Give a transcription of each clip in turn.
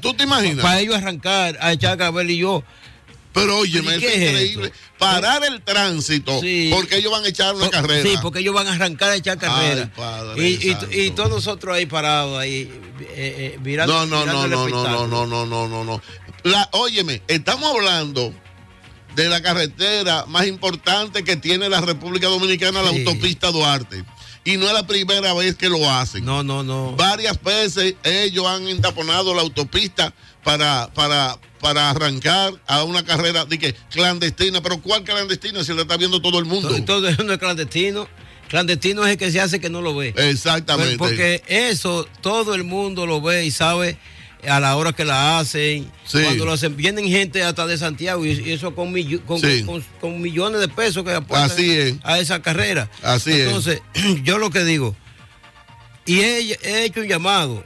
¿Tú te imaginas? Para ellos arrancar a echar Gabriel y yo. Pero óyeme, es increíble. Parar el tránsito porque ellos van a echar una carrera. Sí, porque ellos van a arrancar a echar carrera. Ay, Padre y todos nosotros ahí parados, ahí, mirando. No. Óyeme, estamos hablando de la carretera más importante que tiene la República Dominicana, la autopista Duarte. Y no es la primera vez que lo hacen. No. Varias veces ellos han entaponado la autopista para arrancar a una carrera clandestina. Pero ¿cuál clandestina si la está viendo todo el mundo? Todo eso no es clandestino. Clandestino es el que se hace que no lo ve. Exactamente. Porque eso todo el mundo lo ve y sabe a la hora que la hacen. Sí. Cuando lo hacen, vienen gente hasta de Santiago y eso con millones de pesos que aportan a esa carrera. Entonces, yo lo que digo, y he hecho un llamado,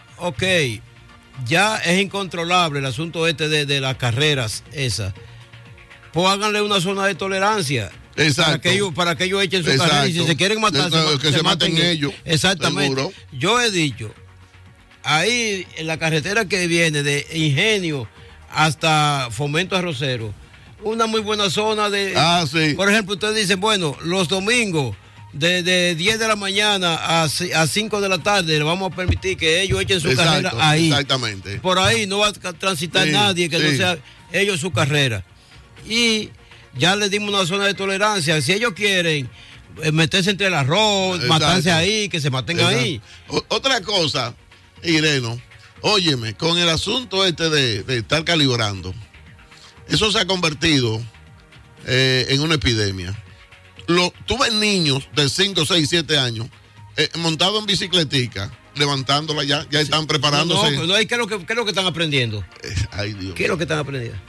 ya es incontrolable el asunto de las carreras esas. Pues háganle una zona de tolerancia. Exacto. Para que ellos echen su carrera y si se quieren matar, que se maten ellos. Exactamente. Seguro. Yo he dicho, ahí en la carretera que viene de Ingenio hasta Fomento Arrocero, una muy buena zona de... sí. Por ejemplo, ustedes dicen, bueno, los domingos de 10 de la mañana a 5 de la tarde le vamos a permitir que ellos echen su carrera ahí. Exactamente. Por ahí no va a transitar nadie que no sea ellos su carrera. Y ya les dimos una zona de tolerancia. Si ellos quieren meterse entre el arroz, matarse ahí, que se maten ahí. Otra cosa, Ireno, óyeme, con el asunto de estar calibrando, eso se ha convertido en una epidemia. Tú ves niños de 5, 6, 7 años montados en bicicletica, levantándola ya están preparándose. ¿Qué es lo que están aprendiendo? Ay, Dios. ¿Qué es lo que están aprendiendo?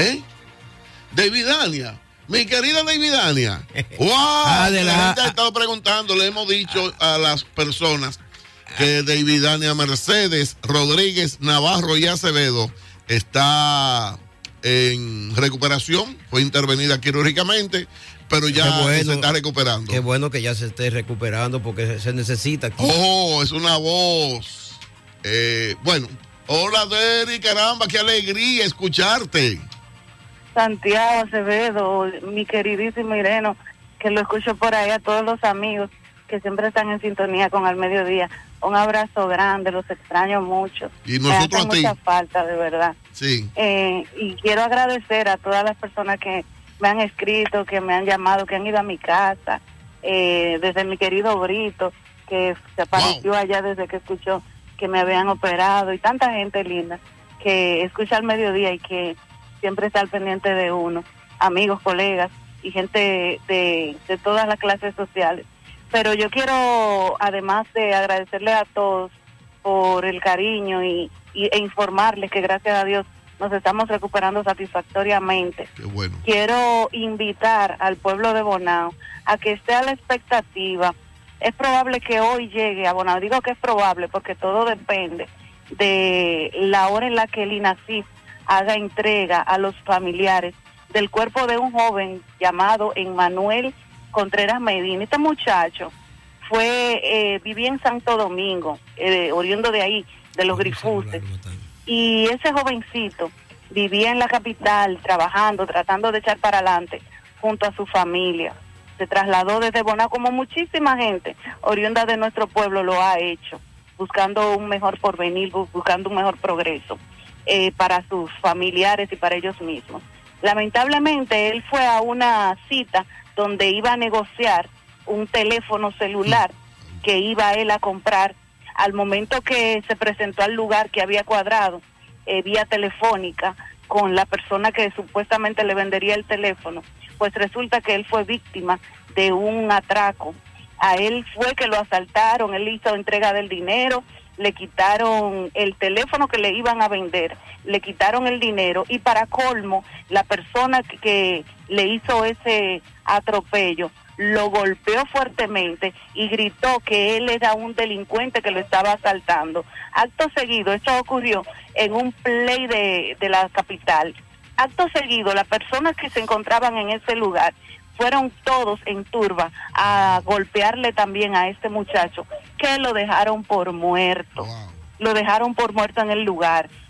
Davidania, mi querida Davidania. ¡Wow! La gente ha estado preguntando, le hemos dicho a las personas que Davidania Mercedes Rodríguez Navarro y Acevedo está en recuperación, fue intervenida quirúrgicamente, pero ya se está recuperando. Qué bueno que ya se esté recuperando porque se necesita aquí. Es una voz. Bueno, hola Derry, caramba, qué alegría escucharte. Santiago Acevedo, mi queridísimo Ireno, que lo escucho por ahí, a todos los amigos que siempre están en sintonía con Al Mediodía. Un abrazo grande, los extraño mucho. Y nosotros me hace mucha falta, de verdad. Sí. Y quiero agradecer a todas las personas que me han escrito, que me han llamado, que han ido a mi casa, desde mi querido Brito, que se apareció allá desde que escuchó que me habían operado, y tanta gente linda que escucha Al Mediodía y que siempre está al pendiente de uno, amigos, colegas y gente de todas las clases sociales. Pero yo quiero, además de agradecerle a todos por el cariño e informarles que gracias a Dios nos estamos recuperando satisfactoriamente. Qué bueno. Quiero invitar al pueblo de Bonao a que esté a la expectativa. Es probable que hoy llegue a Bonao. Digo que es probable porque todo depende de la hora en la que el INASIF haga entrega a los familiares del cuerpo de un joven llamado Emmanuel Contreras Medina. Este muchacho vivía en Santo Domingo, oriundo de ahí, de los Grifuses, y ese jovencito vivía en la capital, trabajando, tratando de echar para adelante junto a su familia. Se trasladó desde Bonao, como muchísima gente oriunda de nuestro pueblo lo ha hecho, buscando un mejor porvenir, buscando un mejor progreso para sus familiares y para ellos mismos. Lamentablemente él fue a una cita donde iba a negociar un teléfono celular que iba él a comprar. Al momento que se presentó al lugar que había cuadrado vía telefónica con la persona que supuestamente le vendería el teléfono, pues resulta que él fue víctima de un atraco. A él fue que lo asaltaron, él hizo entrega del dinero, le quitaron el teléfono que le iban a vender, le quitaron el dinero y para colmo, la persona que le hizo ese atropello lo golpeó fuertemente y gritó que él era un delincuente que lo estaba asaltando. Acto seguido, esto ocurrió en un play de la capital. Acto seguido, las personas que se encontraban en ese lugar fueron todos en turba a golpearle también a este muchacho, que lo dejaron por muerto. Wow. Lo dejaron por muerto en el lugar.